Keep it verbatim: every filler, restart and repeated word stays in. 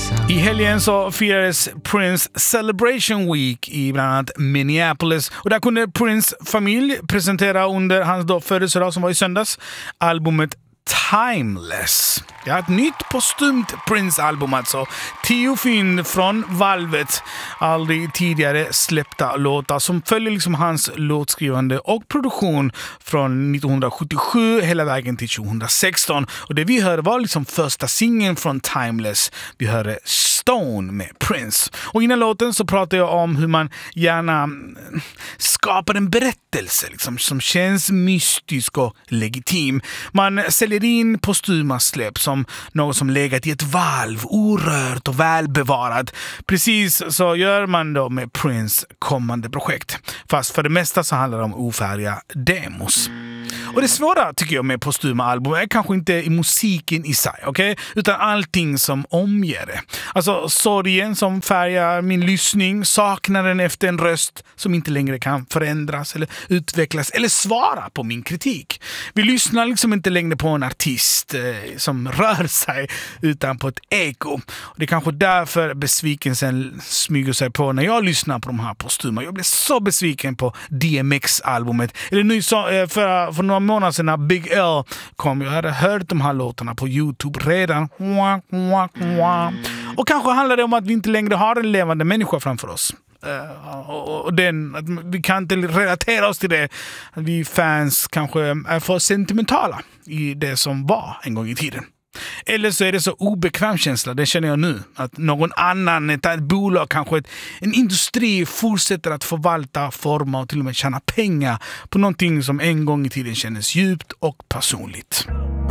I helgen så firades Prince Celebration Week i bland annat Minneapolis. Och där kunde Prince familj presentera under hans då födelsedag som var i söndags albumet Timeless. Ja, ett nytt postumt Prince-album alltså. Tio fynd från valvet. Aldrig tidigare släppta låtar som följer liksom hans låtskrivande och produktion från nittonhundrasjuttiosju hela vägen till tjugohundrasexton. Och det vi hörde var liksom första singeln från Timeless. Vi hörde Stone med Prince. Och innan låten så pratade jag om hur man gärna skapar en berättelse liksom, som känns mystisk och legitim. Man säljer in postuma släpp som något som legat i ett valv, orört och välbevarat. Precis så gör man då med Prince kommande projekt. Fast för det mesta så handlar det om ofärdiga demos. Och det svåra tycker jag med postuma album är kanske inte i musiken i sig, okej? Okay? Utan allting som omger det. Alltså sorgen som färgar min lyssning, saknaden efter en röst som inte längre kan förändras eller utvecklas eller svara på min kritik. Vi lyssnar liksom inte längre på en artist eh, som rör sig utan på ett eko. Och det är kanske därför besvikelsen smyger sig på när jag lyssnar på de här postuma. Jag blev så besviken på D M X-albumet. Eller nu så, eh, för, för några månader sedan när Big L kom. Jag hade hört de här låtarna på YouTube redan. Och kanske handlar det om att vi inte längre har en levande människa framför oss. Uh, och, och den, att vi kan inte relatera oss till det. Att vi fans kanske är för sentimentala i det som var en gång i tiden. Eller så är det så obekväm känsla, det känner jag nu. Att någon annan, ett, ett bolag, kanske ett, en industri fortsätter att förvalta, forma och till och med tjäna pengar på någonting som en gång i tiden kändes djupt och personligt.